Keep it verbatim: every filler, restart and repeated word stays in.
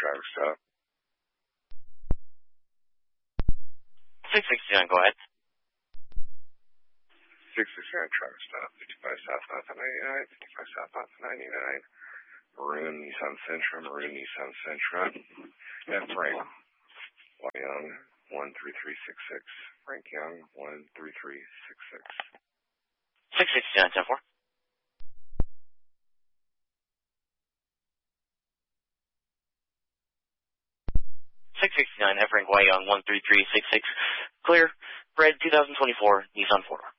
driver stop. six sixty-nine, go ahead. six sixty-nine driver stop, fifty-five southbound to ninety-nine, fifty-five southbound to ninety-nine. Maroon Nissan Sentra, Maroon Nissan Sentra. F. Frank Young, one three three six six. Frank Young, one three three six six. six sixty-nine, ten four. six sixty-nine, F. Frank Young, one three three six six. Clear, red two thousand twenty-four Nissan four.